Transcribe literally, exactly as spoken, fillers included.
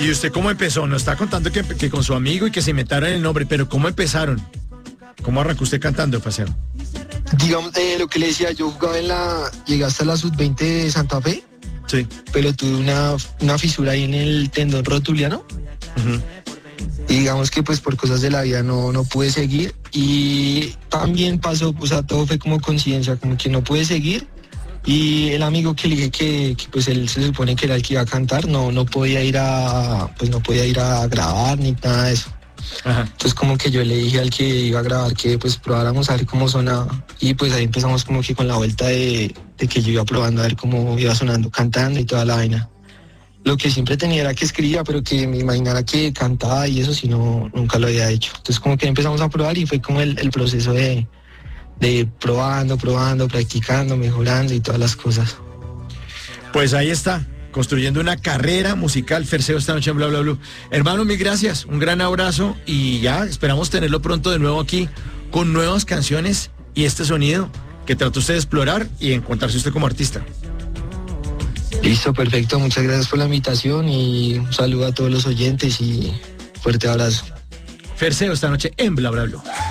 ¿Y usted cómo empezó? Nos está contando que, que con su amigo y que se inventaron el nombre, pero ¿cómo empezaron? ¿Cómo arrancó usted cantando, parcero? Digamos, eh, lo que le decía, yo jugaba en la... Llegué hasta la sub veinte de Santa Fe, Sí. pero tuve una, una fisura ahí en el tendón rotuliano. Uh-huh. Y digamos que pues por cosas de la vida no, no pude seguir. Y también pasó, o sea, todo fue como coincidencia, como que no pude seguir. Y el amigo que le dije que, que pues él se supone que era el que iba a cantar, no, no podía ir a, pues no podía ir a grabar ni nada de eso. Ajá. Entonces como que yo le dije al que iba a grabar que pues probáramos a ver cómo sonaba. Y pues ahí empezamos como que con la vuelta de, de que yo iba probando a ver cómo iba sonando, cantando y toda la vaina. Lo que siempre tenía era que escribía, pero que me imaginara que cantaba y eso, si no, nunca lo había hecho. Entonces como que empezamos a probar y fue como el, el proceso de... de probando, probando, practicando, mejorando y todas las cosas. Pues ahí está, construyendo una carrera musical, Ferseo, esta noche en Bla Bla Blue. Hermano, mil gracias, un gran abrazo y ya esperamos tenerlo pronto de nuevo aquí con nuevas canciones y este sonido que trata usted de explorar y encontrarse usted como artista. Listo, perfecto, muchas gracias por la invitación y un saludo a todos los oyentes y fuerte abrazo. Ferseo, esta noche en Bla Bla Blue.